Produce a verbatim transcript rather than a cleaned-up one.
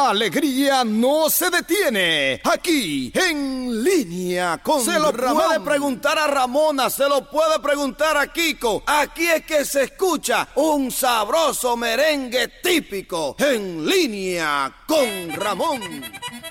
la alegría no se detiene. Aquí, en línea con Se lo Ramón. puede preguntar a Ramona, se lo puede preguntar a Kiko. Aquí es que se escucha un sabroso merengue típico. En línea con Ramón.